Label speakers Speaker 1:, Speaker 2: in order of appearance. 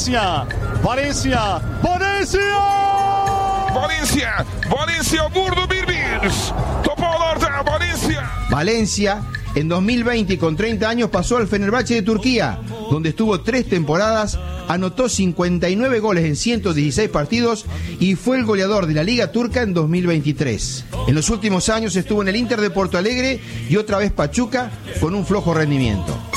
Speaker 1: Valencia, Valencia, Valencia!
Speaker 2: Valencia, Burdo Birbirs, toparlarda Valencia.
Speaker 3: Valencia, en 2020 con 30 años pasó al Fenerbahçe de Turquía, donde estuvo 3 temporadas, anotó 59 goles en 116 partidos y fue el goleador de la Liga Turca en 2023. En los últimos años estuvo en el Inter de Porto Alegre y otra vez Pachuca con un flojo rendimiento.